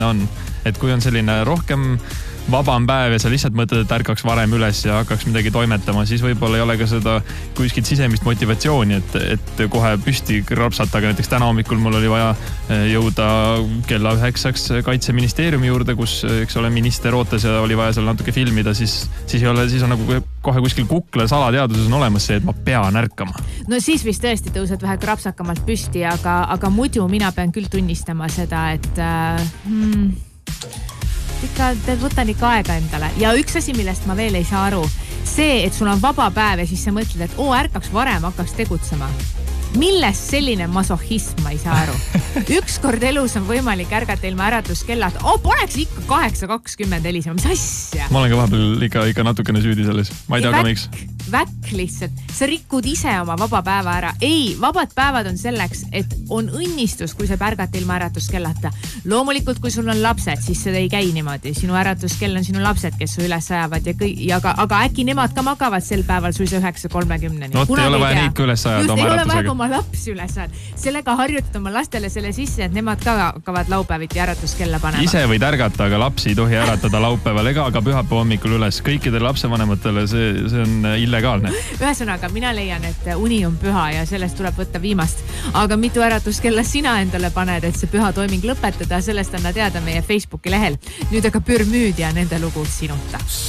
on. Et kui on selline rohkem vabam päev ja sa lihtsalt mõtled, et ärkaks varem üles ja hakkaks midagi toimetama, siis võib-olla ei ole ka seda kuskilt sisemist motivatsiooni, et kohe püsti rapsata, aga näiteks täna hommikul mul oli vaja jõuda kella 9 Kaitseministeeriumi juurde, kus, eks ole, minister ootas ja oli vaja seal natuke filmida, siis on nagu kohe kuskil kukla salateaduses on olemas see, et ma pean ärkama. No siis vist tõesti tõused vähe krapsakamalt püsti, aga muidu mina pean küll tunnistama seda, et ikka võtan ikka aega endale. Ja üks asi, millest ma veel ei saa aru, see, et sul on vaba päev ja siis sa mõtled, et ärkaks varem, hakkaks tegutsema. Millest selline masohism, ma ei saa aru. Ükskord elus on võimalik ärgata ilma äratuskellad. Poleks ikka 8:20 helisema. Mis asja? Ma olen ka vahepeal ikka natukene süüdi selles. Ma ei tea ka miks. Väkk lihtsalt. Sa rikud ise oma vaba päeva ära. Ei, vabad päevad on selleks, et on õnnistus, kui sa ärgata ilma äratuskellata. Loomulikult, kui sul on lapsed, siis seda ei käi niimoodi. Sinu äratuskell on sinu lapsed, kes su üles ajavad aga äkki nemad ka magavad sel päeval suisa 9:30. No, ei ole vaja neid ka üles ajada oma äratusega. Oma lapsi üles ajad. Sellega harjutad oma lastele selle sisse, et nemad ka hakkavad laupäeviti äratuskella panema. Ise võid ärgata, aga lapsi ei tohi äratada laupäeval ega ka pühapäeva hommikul üles. Kõikidele lapsevanematele see on illegaalne. Ühesõnaga, mina leian, et uni on püha ja sellest tuleb võtta viimast. Aga mitu äratuskella sina endale paned, et see püha toiming lõpetada, sellest anna teada meie Facebooki lehel. Nüüd aga Pürmüüd ja nende lugu sinuta.